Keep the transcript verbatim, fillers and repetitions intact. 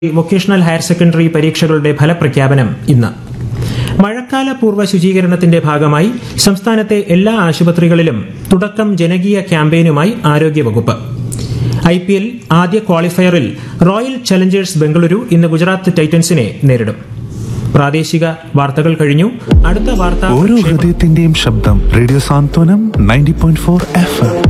Vocational higher secondary പരീക്ഷകളുടെ ഫലപ്രഖ്യാപനം ഇന്ന്. മഴക്കാല പൂർവ്വ ശുചീകരണത്തിന്റെ ഭാഗമായി സംസ്ഥാനത്തെ എല്ലാ ആശുപത്രികളിലും തുടക്കം ജനകീയ ക്യാമ്പയിനുമായി ആരോഗ്യവകുപ്പ്. ഐ പി എൽ ആദ്യ ക്വാളിഫയറിൽ റോയൽ ചലഞ്ചേഴ്സ് ബംഗളൂരു ഇന്ന് ഗുജറാത്ത് ടൈറ്റൻസിനെ നേരിടും. പ്രാദേശിക വാർത്തകൾ കഴിഞ്ഞു. അടുത്ത വാർത്ത ഓരോ ഹൃദയത്തിന്റെയും ശബ്ദം റേഡിയോ സാന്ത്വനം ninety point four F M.